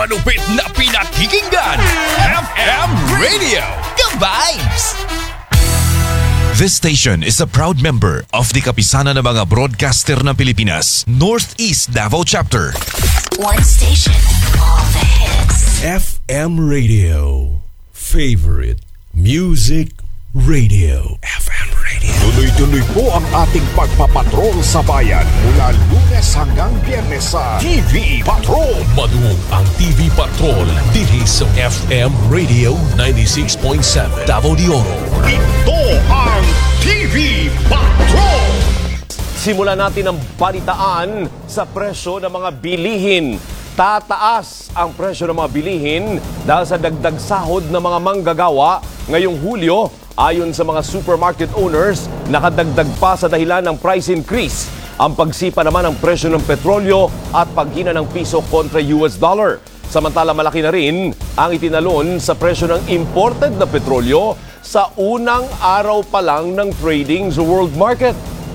Malupit na pinakikinggan, FM Radio, The Vibes! This station is a proud member of the Kapisanan ng mga Broadcaster ng Pilipinas, Northeast Davao Chapter. One station, all the hits. FM Radio. Favorite Music Radio. FM Radio. Tuloy-tuloy po ang ating pagpapatrol sa bayan mula Lunes hanggang Biyernes sa TV Patrol. Maduong ang TV Patrol dito sa FM Radio 96.7 Davao de Oro. Ito ang TV Patrol. Simulan natin ang balitaan sa presyo ng mga bilihin. Tataas ang presyo ng mga bilihin dahil sa dagdag sahod ng mga manggagawa ngayong Hulyo. Ayon sa mga supermarket owners, nakadagdag pa sa dahilan ng price increase ang pagsipa naman ng presyo ng petrolyo at paghina ng piso kontra US dollar. Samantala malaki na rin ang itinalon sa presyo ng imported na petrolyo sa unang araw pa lang ng trading sa world market.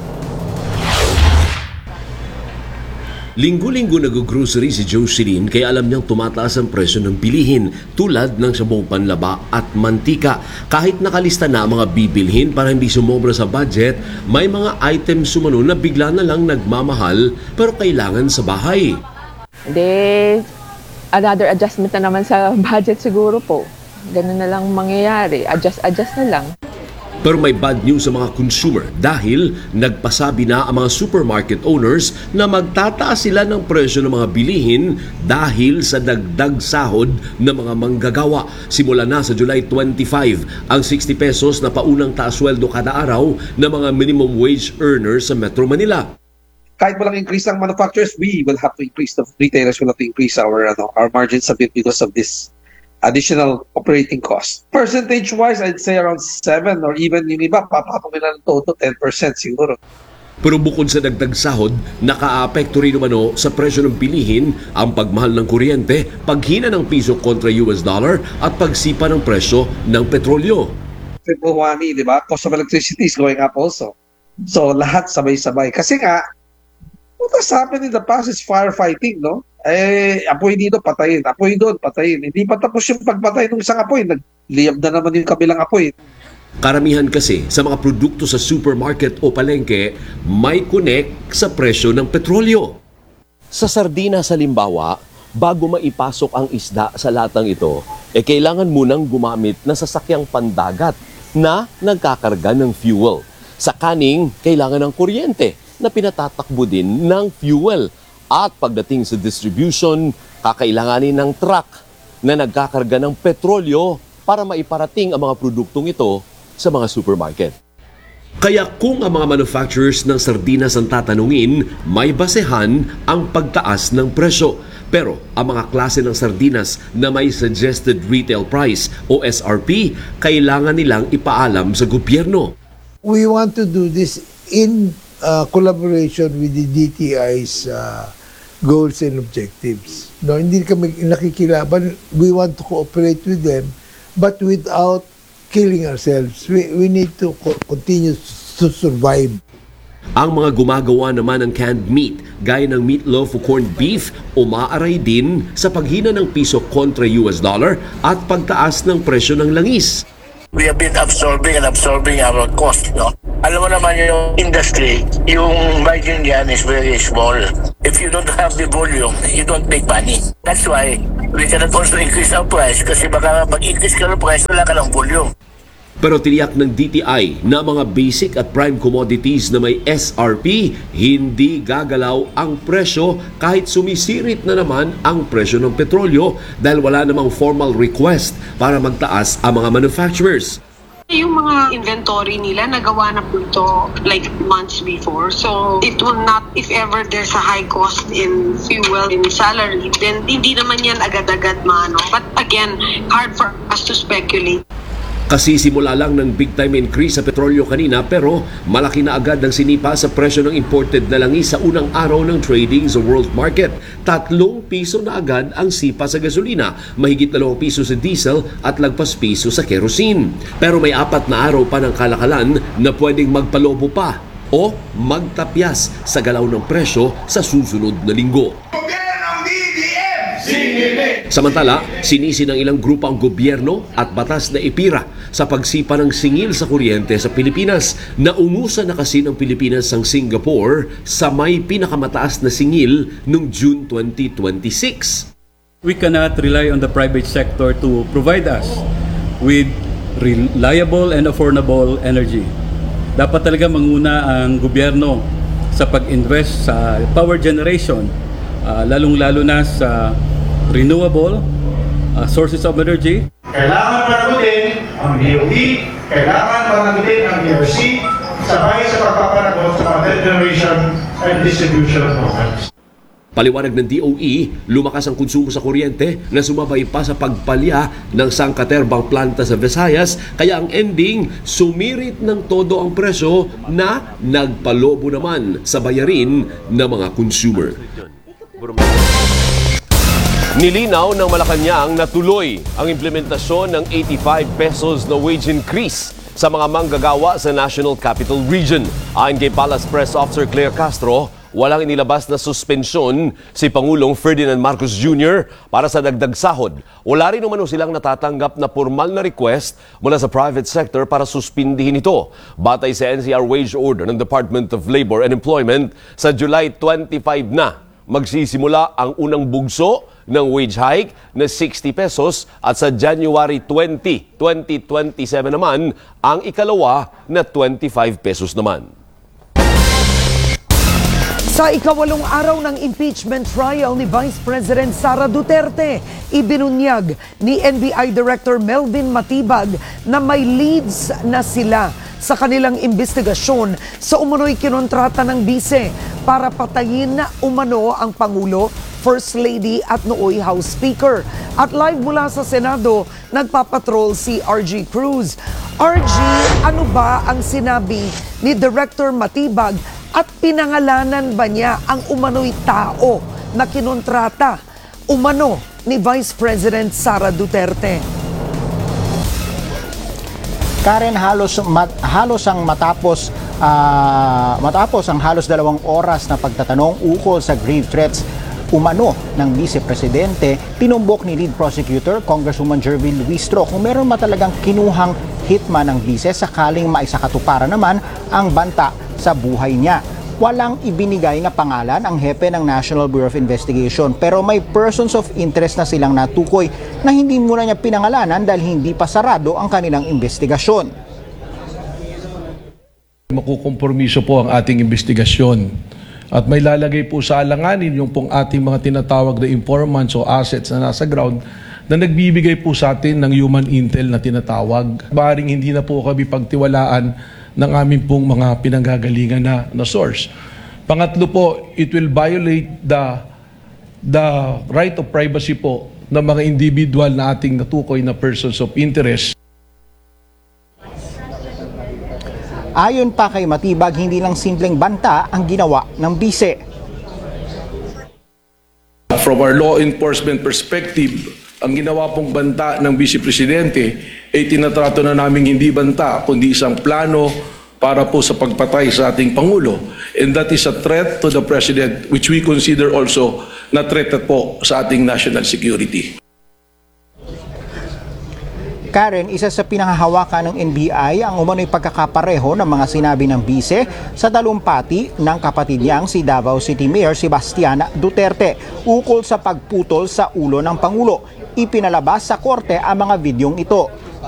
Linggo-linggo nag-grocery si Jocelyn kaya alam niyang tumataas ang presyo ng bilihin tulad ng sabong panlaba at mantika. Kahit nakalista na ang mga bibilhin para hindi sumobra sa budget, may mga items sumano na bigla na lang nagmamahal pero kailangan sa bahay. Another adjustment na naman sa budget siguro po. Ganun na lang mangyayari. Adjust na lang. Pero may bad news sa mga consumer dahil nagpasabi na ang mga supermarket owners na magtataas sila ng presyo ng mga bilihin dahil sa dagdag sahod ng mga manggagawa. Simula na sa July 25 ang 60 pesos na paunang taas-sweldo kada araw ng mga minimum wage earners sa Metro Manila. Kahit walang increase ng manufacturers, we will have to increase, the retailers will have to increase our margins a bit because of this additional operating cost. Percentage-wise, I'd say around 7 or even yung iba, papatong nila ng todo 10% siguro. Pero bukod sa dagdag sahod, nakaapekto rin naman sa presyo ng bilihin ang pagmahal ng kuryente, paghina ng piso kontra US dollar at pagsipa ng presyo ng petrolyo. Triple whammy, di ba? Cost of electricity is going up also. So lahat sabay-sabay. Kasi nga, what has happened in the past is firefighting, no? Apoy dito, patayin. Apoy doon, patayin. Hindi pa tapos yung pagpatay ng isang apoy. Nagliyab na naman yung kabilang apoy. Karamihan kasi sa mga produkto sa supermarket o palengke, may connect sa presyo ng petrolyo. Sa sardinas halimbawa, bago maipasok ang isda sa latang ito, kailangan munang gumamit ng sasakyang pandagat na nagkakarga ng fuel. Sa kaning, kailangan ng kuryente na pinatatakbo din ng fuel. At pagdating sa distribution, kakailanganin ng truck na nagkakarga ng petrolyo para maiparating ang mga produktong ito sa mga supermarket. Kaya kung ang mga manufacturers ng sardinas ang tatanungin, may basehan ang pagtaas ng presyo. Pero ang mga klase ng sardinas na may suggested retail price o SRP, kailangan nilang ipaalam sa gobyerno. We want to do this in collaboration with the DTI's goals and objectives. No, hindi kami nakikilaban. We want to cooperate with them, but without killing ourselves. We need to continue to survive. Ang mga gumagawa naman ng canned meat, gaya ng meatloaf o corned beef, umaaray din sa paghina ng piso kontra US dollar at pagtaas ng presyo ng langis. We have been absorbing our cost, no? Alam mo naman yung industry, yung margin yan is very small. If you don't have the volume, you don't make money. That's why we cannot also increase our price kasi baka pag-increase ka ng price, wala ka ng volume. Pero tiniyak ng DTI na mga basic at prime commodities na may SRP, hindi gagalaw ang presyo kahit sumisirit na naman ang presyo ng petrolyo dahil wala namang formal request para magtaas ang mga manufacturers. Yung mga inventory nila, nagawa na po ito like months before. So, it will not, if ever there's a high cost in fuel, in salary, then hindi naman yan agad-agad maano. But again, hard for us to speculate. Kasi simula lang ng big time increase sa petrolyo kanina pero malaki na agad ang sinipa sa presyo ng imported na langis sa unang araw ng trading sa world market. 3 piso na agad ang sipa sa gasolina, mahigit 2 piso sa diesel at lagpas piso sa kerosene. Pero may 4 na araw pa ng kalakalan na pwedeng magpalobo pa o magtapyas sa galaw ng presyo sa susunod na linggo. Gobyernong DDM! Singilid! Samantala, sinisi ng ilang grupo ang gobyerno at batas na ipira sa pagsipa ng singil sa kuryente sa Pilipinas. Naungusan na kasi ng Pilipinas ang Singapore sa may pinakamataas na singil noong June 2026. We cannot rely on the private sector to provide us with reliable and affordable energy. Dapat talaga manguna ang gobyerno sa pag-invest sa power generation, lalong-lalo na sa renewable sources of energy. Kailangan panagutin ang DOE, kailangan panagutin ang ERC, sabay sa pagpapanagot sa mga generation and distribution programs. Paliwanag ng DOE, lumakas ang konsumo sa kuryente na sumabay pa sa pagpalya ng sangkaterbang planta sa Visayas, kaya ang ending, sumirit ng todo ang presyo na nagpalobo naman sa bayarin ng mga consumer. Nilinaw ng Malacanang na tuloy ang implementasyon ng 85 pesos na wage increase sa mga manggagawa sa National Capital Region. Ayon kay Palace Press Officer Claire Castro, walang inilabas na suspensyon si Pangulong Ferdinand Marcos Jr. para sa dagdag sahod. Wala rin umano silang natatanggap na formal na request mula sa private sector para suspindihin ito. Batay sa NCR Wage Order ng Department of Labor and Employment, sa July 25 na magsisimula ang unang bugso ng wage hike na 60 pesos at sa January 20, 2027 naman ang ikalawa na 25 pesos naman. Sa ikawalong araw ng impeachment trial ni Vice President Sara Duterte, ibinunyag ni NBI Director Melvin Matibag na may leads na sila sa kanilang investigasyon sa umano'y kinontrata ng bise para patayin na umano ang Pangulo, First Lady at nooy House Speaker. At live mula sa Senado, nagpapatrol si RG Cruz. RG, ano ba ang sinabi ni Director Matibag at pinangalanan ba niya ang umano'y tao na kinontrata umano ni Vice President Sara Duterte? Karen, halos ang matapos ang halos 2 oras na pagtatanong ukol sa grave threats umano ng Vice Presidente, tinumbok ni Lead Prosecutor Congresswoman Jervin Luistro kung meron talagang kinuhang hitman ng Vice sakaling maisakatuparan naman ang banta sa buhay niya. Walang ibinigay na pangalan ang hepe ng National Bureau of Investigation, pero may persons of interest na silang natukoy na hindi muna niya pinangalanan dahil hindi pa sarado ang kanilang investigasyon. Makukompromiso po ang ating investigasyon at may lalagay po sa alanganin yung pong ating mga tinatawag na informants o assets na nasa ground na nagbibigay po sa atin ng human intel na tinatawag. Maaaring hindi na po kami pagtiwalaan ng aming pong mga pinanggagalingan na source. Pangatlo po, it will violate the right of privacy po ng mga individual na ating natukoy na persons of interest. Ayon pa kay Matibag, hindi lang simpleng banta ang ginawa ng bise. From our law enforcement perspective, ang ginawa pong banta ng Vice Presidente ay tinatrato na namin hindi banta kundi isang plano para po sa pagpatay sa ating Pangulo. And that is a threat to the President which we consider also na threat po sa ating national security. Karen, isa sa pinanghahawakan ng NBI ang umano'y pagkakapareho ng mga sinabi ng bise sa talumpati ng kapatid niyang si Davao City Mayor Sebastian Duterte ukol sa pagputol sa ulo ng Pangulo. Ipinalabas sa korte ang mga videong ito.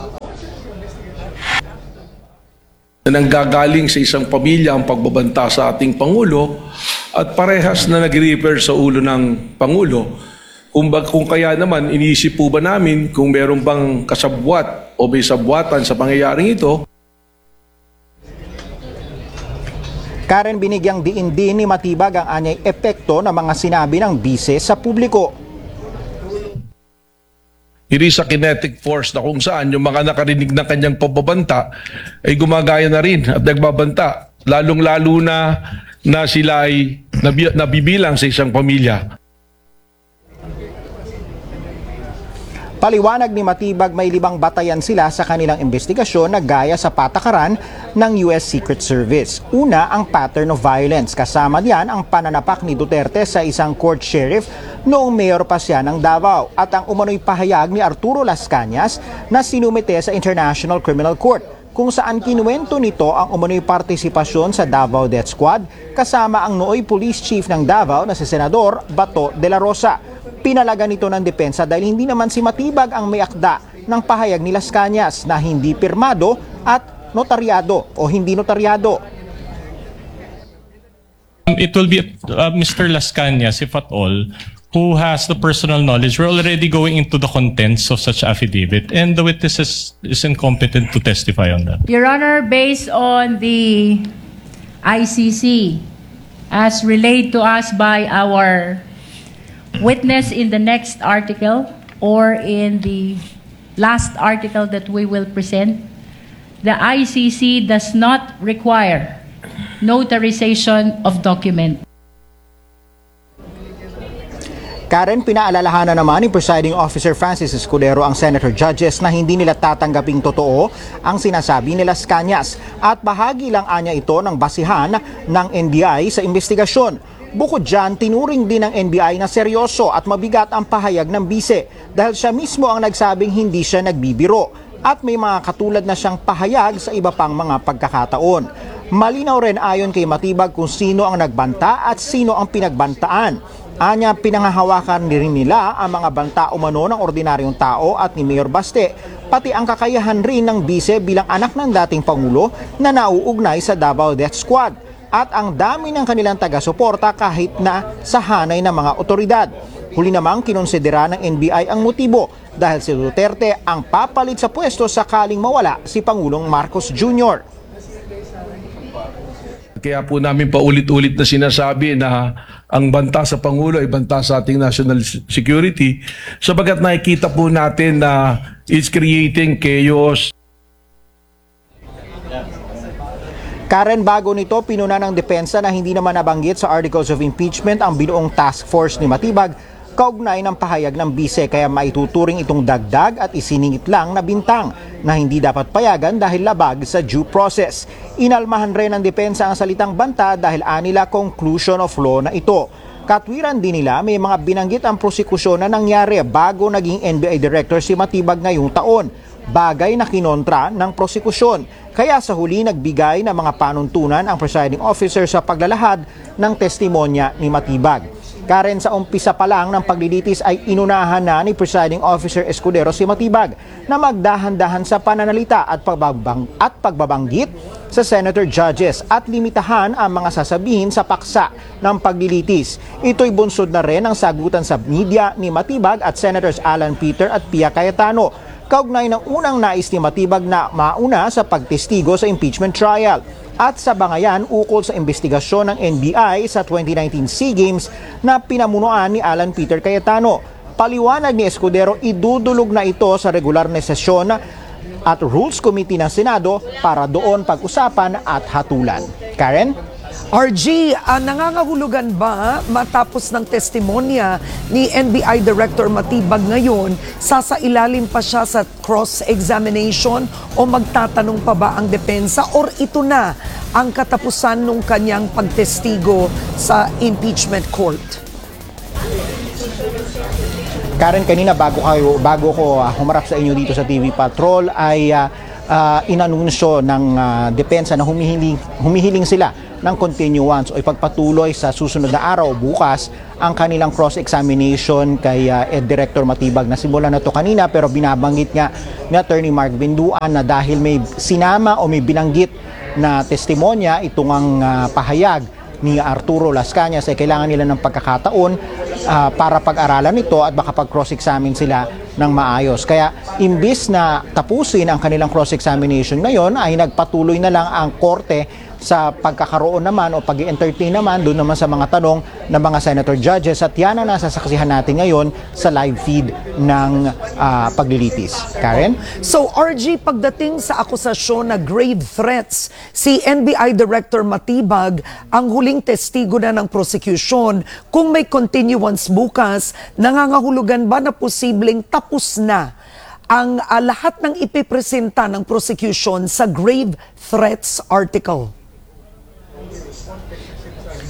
Nanggagaling sa isang pamilya ang pagbabanta sa ating Pangulo at parehas na nag-refer sa ulo ng Pangulo. Kung kaya naman, iniisip po ba namin kung meron bang kasabwat o may sabwatan sa pangyayaring ito? Karen, binigyang diin din ni Matibag ang anyay epekto ng mga sinabi ng bise sa publiko. It is a kinetic force na kung saan yung mga nakarinig ng kanyang pagbabanta ay gumagaya na rin at nagbabanta. Lalong-lalo na sila ay nabibilang sa isang pamilya. Paliwanag ni Matibag, may 5 batayan sila sa kanilang investigasyon na gaya sa patakaran ng US Secret Service. Una, ang pattern of violence. Kasama diyan ang pananapak ni Duterte sa isang court sheriff noong mayor pa siya ng Davao at ang umano'y pahayag ni Arturo Las Cañas na sinumite sa International Criminal Court kung saan kinuwento nito ang umano'y partisipasyon sa Davao Death Squad kasama ang nooy police chief ng Davao na si Senador Bato de la Rosa. Pinalaga nito ng depensa dahil hindi naman si Matibag ang may akda ng pahayag ni Las Cañas na hindi pirmado at notaryado o hindi notaryado. It will be Mr. Las Cañas, if at all, who has the personal knowledge. We're already going into the contents of such affidavit, and the witness is incompetent to testify on that. Your Honor, based on the ICC, as relayed to us by our witness in the next article or in the last article that we will present, the ICC does not require notarization of document. Karen, pinaalalahanan naman ni Presiding Officer Francis Escudero ang Senator Judges na hindi nila tatanggaping totoo ang sinasabi ni Las Cañas at bahagi lang anya ito ng basihan ng NBI sa investigasyon. Bukod dyan, tinuring din ng NBI na seryoso at mabigat ang pahayag ng bise dahil siya mismo ang nagsabing hindi siya nagbibiro at may mga katulad na siyang pahayag sa iba pang mga pagkakataon. Malinaw rin ayon kay Matibag kung sino ang nagbanta at sino ang pinagbantaan. Anya, pinangahawakan rin nila ang mga banta umano ng ordinaryong tao at ni Mayor Baste, pati ang kakayahan rin ng bise bilang anak ng dating Pangulo na nauugnay sa Davao Death Squad at ang dami ng kanilang taga-suporta kahit na sa hanay ng mga otoridad. Huli namang kinonsidera ng NBI ang motibo dahil si Duterte ang papalit sa pwesto sakaling mawala si Pangulong Marcos Jr. Kaya po namin paulit-ulit na sinasabi na ang banta sa Pangulo ay banta sa ating national security sapagkat nakikita po natin na it's creating chaos. Karen, bago nito, pinuna ng depensa na hindi naman nabanggit sa articles of impeachment ang binuong task force ni Matibag kaugnay ng pahayag ng bise kaya maituturing itong dagdag at isiningit lang na bintang na hindi dapat payagan dahil labag sa due process. Inalmahan rin ng depensa ang salitang banta dahil anila conclusion of law na ito. Katwiran din nila may mga binanggit ang prosekusyon na nangyari bago naging NBI Director si Matibag ngayong taon. Bagay na kinontra ng prosekusyon. Kaya sa huli nagbigay ng mga panuntunan ang presiding officer sa paglalahad ng testimonya ni Matibag. Karen, sa umpisa pa lang ng paglilitis ay inunahan na ni Presiding Officer Escudero si Matibag na magdahan-dahan sa pananalita at pagbabanggit sa Senator Judges at limitahan ang mga sasabihin sa paksa ng paglilitis. Ito'y bunsod na rin ang sagutan sa media ni Matibag at Senators Alan Peter at Pia Cayetano. Kaugnay ng unang nais ni Matibag na mauna sa pagtestigo sa impeachment trial. At sa bangayan ukol sa investigasyon ng NBI sa 2019 SEA Games na pinamunuan ni Alan Peter Cayetano. Paliwanag ni Escudero, idudulog na ito sa regular na sesyon at Rules Committee ng Senado para doon pag-usapan at hatulan. Karen? RG, nangangahulugan ba matapos ng testimonya ni NBI Director Matibag ngayon, sasailalim pa siya sa cross-examination o magtatanong pa ba ang depensa or ito na ang katapusan ng kanyang pagtestigo sa impeachment court? Karen, kanina bago ko humarap sa inyo dito sa TV Patrol ay inanunsyo ng depensa na humihiling sila ng continuance o ipagpatuloy sa susunod na araw bukas ang kanilang cross-examination kay Director Matibag. Nasimulan na to kanina pero binabanggit nga ni Attorney Mark Binduan na dahil may sinama o may binanggit na testimonya itong ang pahayag ni Arturo Las Cañas ay kailangan nila ng pagkakataon para pag-aralan ito at baka pag-cross-examine sila ng maayos. Kaya imbis na tapusin ang kanilang cross-examination ngayon ay nagpatuloy na lang ang korte sa pagkakaroon naman o pag-entertain naman doon naman sa mga tanong ng mga senator judges at yan ang nasasaksihan natin ngayon sa live feed ng paglilitis. Karen? So RG, pagdating sa akusasyon na grave threats, si NBI Director Matibag ang huling testigo na ng prosecution. Kung may continuance bukas, nangangahulugan ba na posibleng tapos na ang lahat ng ipipresenta ng prosecution sa grave threats article?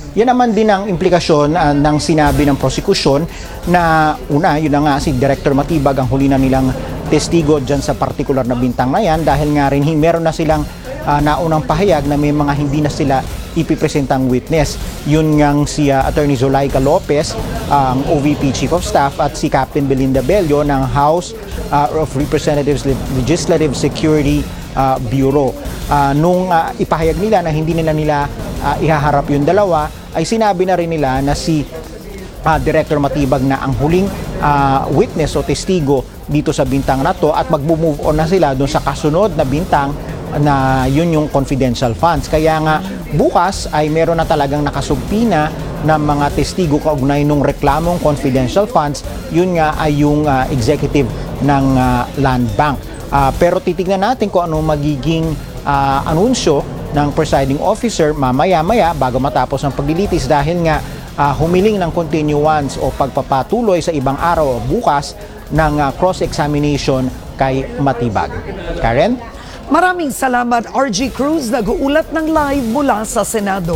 Yan naman din ang implikasyon ng sinabi ng prosekusyon na una, yun na nga si Director Matibag ang huli na nilang testigo dyan sa partikular na bintang na yan dahil nga rin meron na silang naunang pahayag na may mga hindi na sila ipipresentang witness. Yun ngang si Attorney Zulaika Lopez, ang OVP Chief of Staff, at si Captain Belinda Bello ng House of Representatives Legislative Security Bureau. Nung ipahayag nila na hindi nila ihaharap yung dalawa, ay sinabi na rin nila na si Director Matibag na ang huling witness o testigo dito sa bintang na to at mag-move on na sila doon sa kasunod na bintang na yun yung confidential funds. Kaya nga bukas ay meron na talagang nakasugpina ng mga testigo kaugnay nung reklamong confidential funds. Yun nga ay yung executive ng Land Bank. Pero titignan natin kung ano magiging anunsyo ng presiding officer mamaya-maya bago matapos ang paglilitis dahil nga humiling ng continuance o pagpapatuloy sa ibang araw bukas ng cross-examination kay Matibag. Karen? Maraming salamat, RG Cruz, nag-uulat ng live mula sa Senado.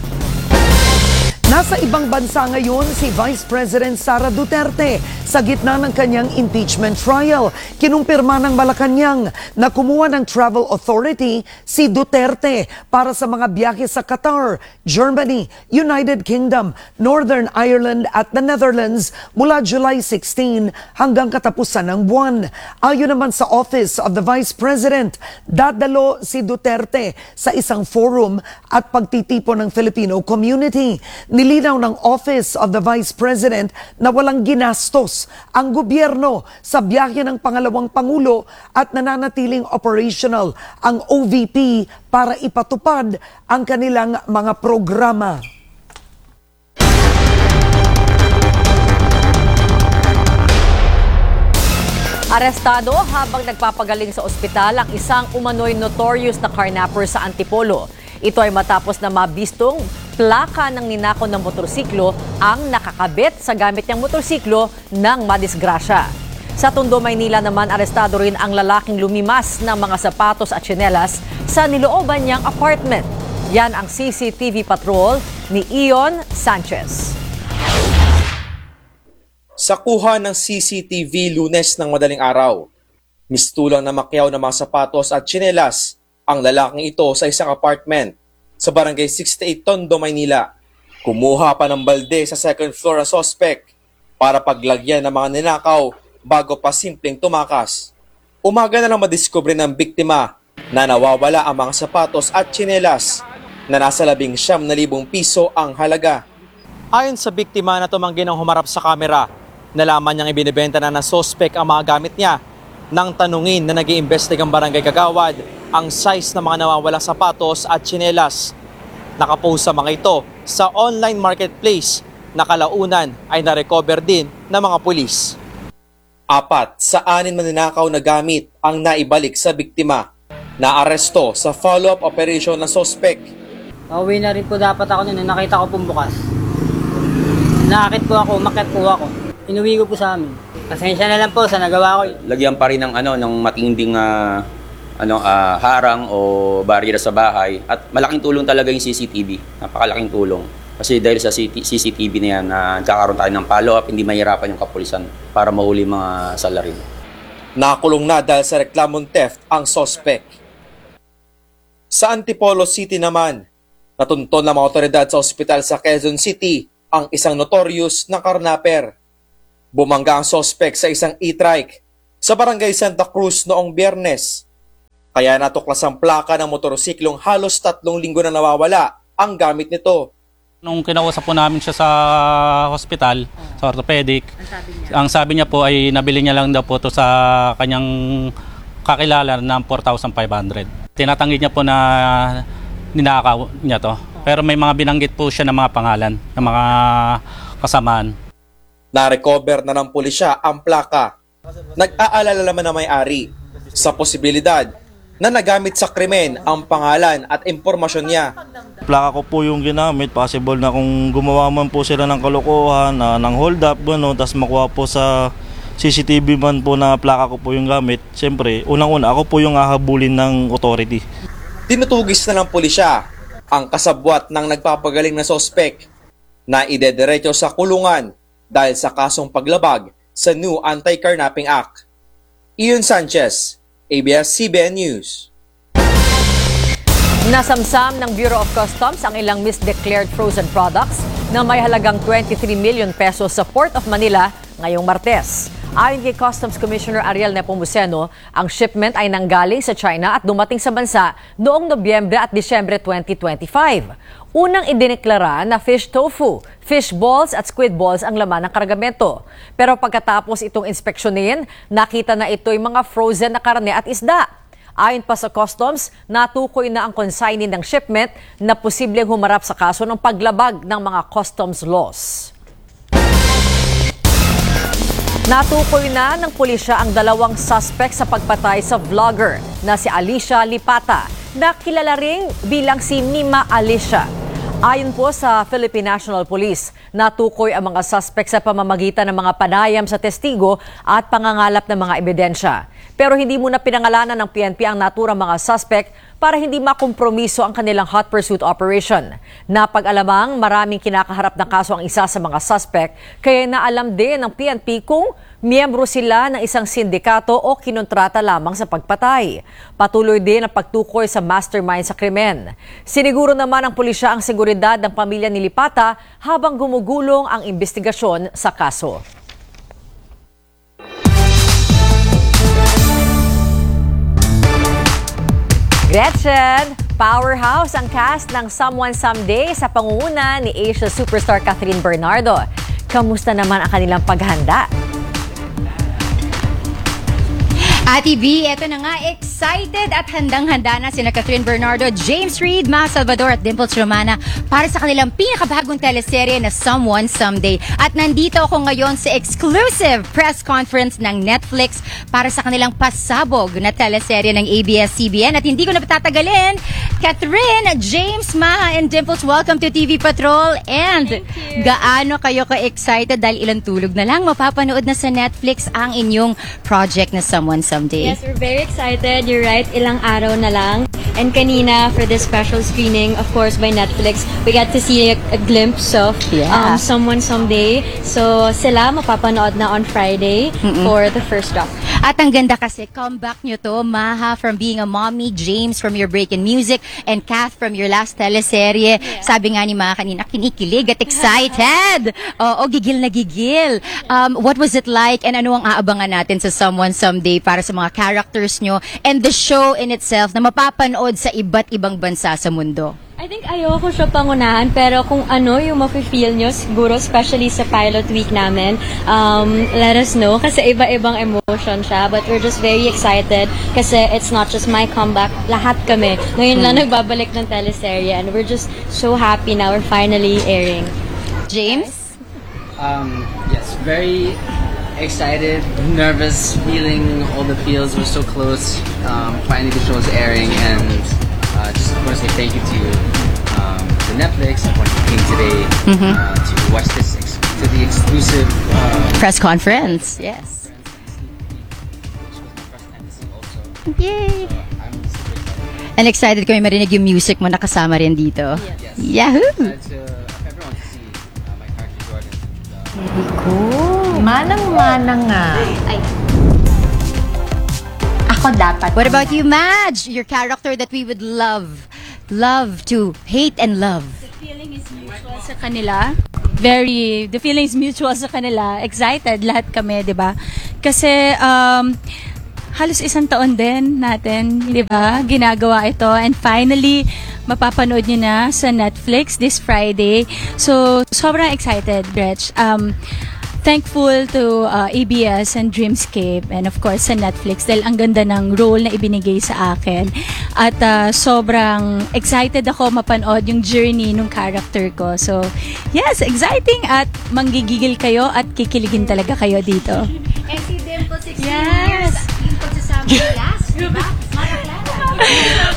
Nasa ibang bansa ngayon si Vice President Sara Duterte sa gitna ng kanyang impeachment trial. Kinumpirma ng Malacanang na kumuha ng travel authority si Duterte para sa mga biyahe sa Qatar, Germany, United Kingdom, Northern Ireland at the Netherlands mula July 16 hanggang katapusan ng buwan. Ayon naman sa Office of the Vice President, dadalo si Duterte sa isang forum at pagtitipon ng Filipino community. Nilinaw ng Office of the Vice President na walang ginastos ang gobyerno sa biyahe ng pangalawang Pangulo at nananatiling operational ang OVP para ipatupad ang kanilang mga programa. Arestado habang nagpapagaling sa ospital ang isang umano'y notorious na carnapper sa Antipolo. Ito ay matapos na mabistong plaka ng ninakaw ng motorsiklo ang nakakabit sa gamit niyang motorsiklo nang madisgrasya. Sa Tondo, Maynila naman, arestado rin ang lalaking lumimas ng mga sapatos at tsinelas sa nilooban niyang apartment. Yan ang CCTV patrol ni Ion Sanchez. Sa kuha ng CCTV Lunes ng madaling araw, mistulang na makyaw ng mga sapatos at tsinelas ang lalaking ito sa isang apartment sa Barangay 68 Tondo, Maynila. Kumuha pa ng balde sa second floor ang suspect para paglagyan ng mga ninakaw bago pa simpleng tumakas. Umaga na lang madiskubre ng biktima na nawawala ang mga sapatos at tsinelas na nasa 19,000 piso ang halaga. Ayon sa biktima na tumanggi ng humarap sa kamera, nalaman niyang ibinibenta na ng suspect ang mga gamit niya. Nang tanungin na nag-iimbestigang barangay Kagawad ang size ng mga nawawalang sapatos at tsinelas. Nakapost sa mga ito sa online marketplace na kalaunan ay narecover din ng mga pulis. 4 sa 6 maninakaw na gamit ang naibalik sa biktima. Naaresto sa follow-up operation ng suspect. Pauwi na rin po dapat ako noon, nakita ko pong bukas. Nakakit po ako, umakyat po ako. Inuwi ko po sa amin. Pasensya na lang po sa nagawa ko. Lagyan pa rin ng matinding harang o barrier sa bahay at malaking tulong talaga yung CCTV. Napakalaking tulong. Kasi dahil sa CCTV na yan, nagkakaroon tayo ng follow-up, hindi mahirapan yung kapulisan para mahuli mga salarin. Nakulong na dahil sa reklamong theft ang suspect. Sa Antipolo City naman, natunton ng mga otoridad sa ospital sa Quezon City ang isang notorious na karnaper. Bumangga ang suspect sa isang e-trike sa Barangay Santa Cruz noong Biyernes. Kaya natuklas ang plaka ng motorsiklong halos 3 linggo na nawawala ang gamit nito. Nung kinausap po namin siya sa hospital, sa orthopedic, ang sabi niya po ay nabili niya lang daw po ito sa kanyang kakilala ng 4,500. Tinatanggit niya po na ninakaw niya to. Pero may mga binanggit po siya ng mga pangalan, ng mga kasamaan. Na-recover na ng pulisya ang plaka. Nag-aalala naman na may-ari sa posibilidad na nagamit sa krimen ang pangalan at impormasyon niya. Plaka ko po yung ginamit, possible na kung gumawa man po sila ng kalokohan, ng hold up, tapos makuha po sa CCTV man po na plaka ko po yung gamit. Siyempre, unang-una ako po yung hahabulin ng authority. Tinutugis na ng pulisya ang kasabwat ng nagpapagaling na sospek na idederecho sa kulungan dahil sa kasong paglabag sa new Anti-Carnapping Act. Ian Sanchez, ABS-CBN News. Nasamsam ng Bureau of Customs ang ilang misdeclared frozen products na may halagang 23 million pesos sa Port of Manila ngayong Martes. Ayon kay Customs Commissioner Ariel Nepomuceno, ang shipment ay nanggaling sa China at dumating sa bansa noong Nobyembre at Disyembre 2025. Unang idineklara na fish tofu, fish balls at squid balls ang laman ng kargamento. Pero pagkatapos itong inspeksyonin, nakita na ito'y mga frozen na karne at isda. Ayon pa sa Customs, natukoy na ang consignee ng shipment na posibleng humarap sa kaso ng paglabag ng mga customs laws. Natukoy na ng pulisya ang 2 suspect sa pagpatay sa vlogger na si Alicia Lipata, na kilala ring bilang si Mima Alicia. Ayon po sa Philippine National Police, natukoy ang mga suspect sa pamamagitan ng mga panayam sa testigo at pangangalap ng mga ebidensya. Pero hindi muna pinangalanan ng PNP ang naturang mga suspect para hindi makompromiso ang kanilang hot pursuit operation. Napag-alamang maraming kinakaharap na kaso ang isa sa mga suspect, kaya naalam din ng PNP kung miyembro sila ng isang sindikato o kinontrata lamang sa pagpatay. Patuloy din ang pagtukoy sa mastermind sa krimen. Siniguro naman ng pulisya ang seguridad ng pamilya ni Lipata habang gumugulong ang investigasyon sa kaso. Gretchen, powerhouse ang cast ng Someone Someday sa pangunguna ni Asia superstar Catherine Bernardo. Kamusta naman ang kanilang paghanda? Ate B, eto na nga, excited at handang-handa na sina Catherine Bernardo, James Reid, Ma Salvador at Dimples Romana para sa kanilang pinakabagong teleserye na Someone Someday. At nandito ako ngayon sa exclusive press conference ng Netflix para sa kanilang pasabog na teleserye ng ABS-CBN. At hindi ko na patatagalin, Catherine, James, Maha, and Dimples, welcome to TV Patrol. And gaano kayo ka-excited dahil ilang tulog na lang mapapanood na sa Netflix ang inyong project na Someone Someday? Yes, we're very excited. You're right, ilang araw na lang. And kanina, for this special screening, of course, by Netflix, we got to see a glimpse of Someone Someday. So, sila mapapanood na on Friday for the first drop. At ang ganda kasi, comeback nyo to, Maha, from being a mommy, James from your break in music, and Kath from your last teleserye. Yeah. Sabi nga ni Maha kanina, kinikilig at excited. Oo, gigil na gigil. What was it like and ano ang aabangan natin sa Someone Someday para sa mga characters nyo and the show in itself na mapapanood sa iba't ibang bansa sa mundo? I think ayoko siya pangunahan, pero kung ano yung mafe-feel nyo, siguro, especially sa pilot week namin, let us know, kasi iba-ibang emotion siya, but we're just very excited, kasi it's not just my comeback, lahat kami. Ngayon lang nagbabalik ng teleserye, and we're just so happy now we're finally airing. James? Yes, very excited, nervous, feeling all the feels. We're so close. Finally the show is airing, and just want to say thank you to Netflix. I want you came today to watch this to the exclusive press conference. Yes. Yay! And excited kami marinig yung music mo nakasama rin dito. Yes. Yahoo! Cool. Manang-manang nga. Ako dapat. What about you, Madge? Your character that we would love to hate and love. The feeling is mutual sa kanila. The feeling is mutual sa kanila. Excited lahat kami, 'di ba? Kasi halos isang taon din natin, 'di ba? Ginagawa ito, and finally mapapanood niyo na sa Netflix this Friday. So, sobrang excited, Gretch. Thankful to ABS and Dreamscape, and of course sa Netflix dahil ang ganda ng role na ibinigay sa akin. At sobrang excited ako mapanood yung journey ng character ko. So, yes, exciting at manggigigil kayo at kikiligin talaga kayo dito. And si Dimple, 16 years, yung pagsasama last, diba? Oo,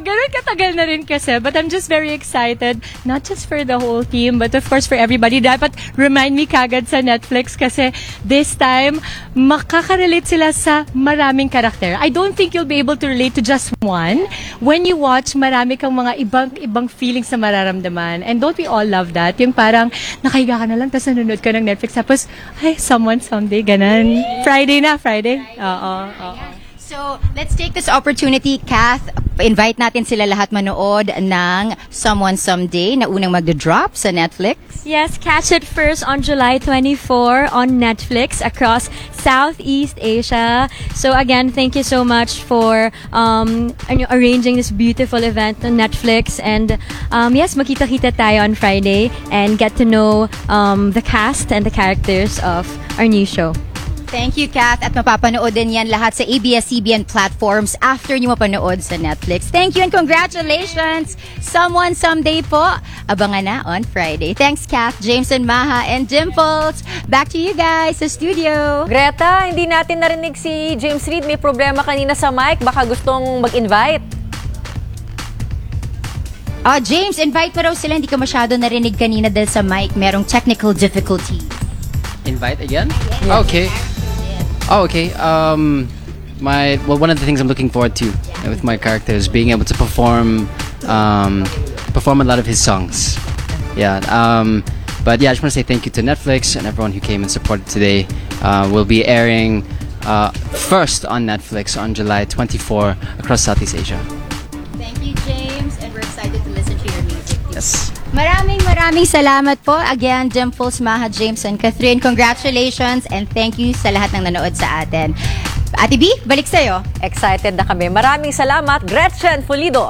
ganun katagal na rin kasi. But I'm just very excited, not just for the whole team, but of course for everybody. Dapat remind me kagad sa Netflix kasi this time, makakarelate sila sa maraming karakter. I don't think you'll be able to relate to just one. When you watch, marami kang mga ibang feelings na mararamdaman. And don't we all love that? Yung parang nakahiga ka na lang, tapos nanonood ka ng Netflix, tapos, ay, someone someday, ganun. Friday na, Friday. Oo. So, let's take this opportunity, Kath. Invite natin sila lahat manood ng Someone Someday na unang magdodrop sa Netflix. Yes, catch it first on July 24 on Netflix across Southeast Asia. So again, thank you so much for arranging this beautiful event on Netflix. And yes, makita-kita tayo on Friday and get to know the cast and the characters of our new show. Thank you, Kath. At mapapanood din yan lahat sa ABS-CBN platforms after nyo mapanood sa Netflix. Thank you and congratulations! Someone Someday po. Abangan na on Friday. Thanks, Kath, Jameson, Maha, and Dimples. Back to you guys sa studio. Greta, hindi natin narinig si James Reid. May problema kanina sa mic. Baka gustong mag-invite. James, invite pa raw sila. Hindi ka masyado narinig kanina dahil sa mic. Merong technical difficulty. Invite again? Yes. Okay. Oh, okay. One of the things I'm looking forward to with my character is being able to perform a lot of his songs. Yeah. But yeah, I just want to say thank you to Netflix and everyone who came and supported today. We'll be airing first on Netflix on July 24 across Southeast Asia. Thank you, James, and we're excited to listen to your music. Yes. Maraming salamat po. Again, Dimples, Maha, James, and Catherine, congratulations and thank you sa lahat ng nanood sa atin. Ate B, balik sa'yo. Excited na kami. Maraming salamat, Gretchen Pulido.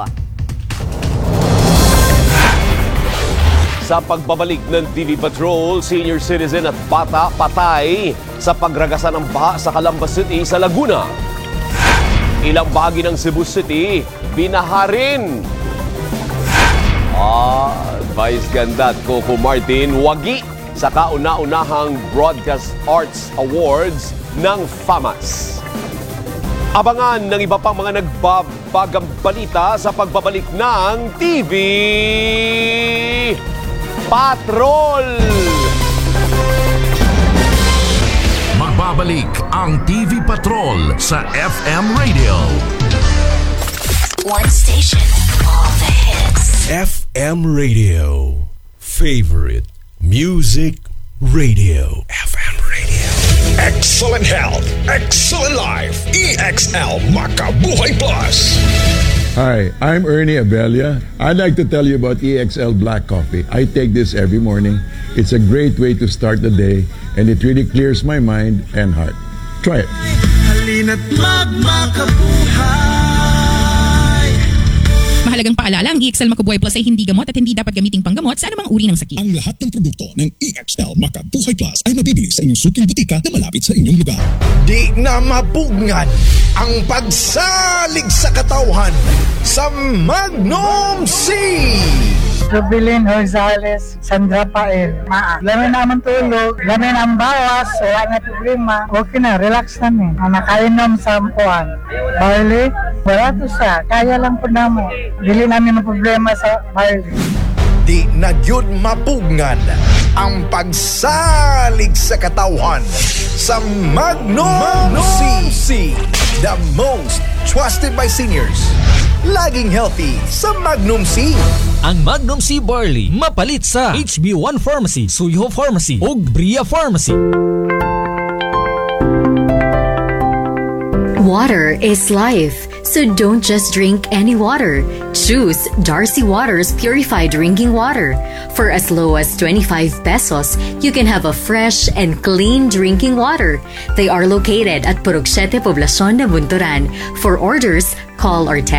Sa pagbabalik ng TV Patrol, senior citizen at bata patay sa pagragasa ng baha sa Calamba City sa Laguna. Ilang bahagi ng Cebu City, binaha rin. Vice Ganda at Coco Martin, wagi sa kauna-unahang Broadcast Arts Awards ng FAMAS. Abangan ng iba pang mga nagbabagang balita sa pagbabalik ng TV Patrol! Magbabalik ang TV Patrol sa FM Radio. One station, all the hits. FM Radio. Favorite Music Radio. FM Radio. Excellent health, excellent life. EXL Makabuhay Plus. Hi, I'm Ernie Abella. I'd like to tell you about EXL Black Coffee. I take this every morning. It's a great way to start the day and it really clears my mind and heart. Try it. Halina't magmakabuhay. Mahalagang paalala, ang EXL Makabuhay Plus ay hindi gamot at hindi dapat gamiting panggamot sa anumang uri ng sakit. Ang lahat ng produkto ng EXL Makabuhay Plus ay mabibili sa inyong suking butika na malapit sa inyong lugar. Di na mapugngan ang pagsalig sa katauhan sa Magnum C. Jubilin Rosales, Sandra Pael, lamin naman tulog, lamin ang bawas, wala na problema. Okay na, relax namin. Nakainom sa ampuan. Barley, wala to siya. Kaya lang po namo. Dili namin ang problema sa barley. Di na yun mapugngan ang pagsalig sa katauhan sa Magnum C. The most trusted by seniors. Laging healthy sa Magnum C. Ang Magnum C Barley mapalit sa HB1 Pharmacy, Suyo Pharmacy ug Bria Pharmacy. Water is life, so don't just drink any water. Choose Darcy Waters Purified Drinking Water. For as low as 25 pesos, you can have a fresh and clean drinking water. They are located at Purok 7, Poblacion de Bunturan. For orders, call or text